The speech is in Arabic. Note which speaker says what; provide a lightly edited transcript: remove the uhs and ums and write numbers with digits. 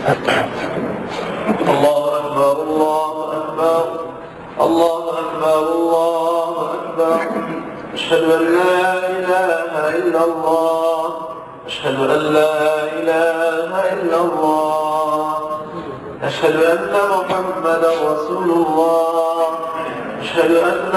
Speaker 1: الله أكبر الله أكبر الله أكبر الله أكبر. أشهد أن لا إله إلا الله أشهد أن لا إله إلا الله أشهد أن محمدا رسول الله أشهد أن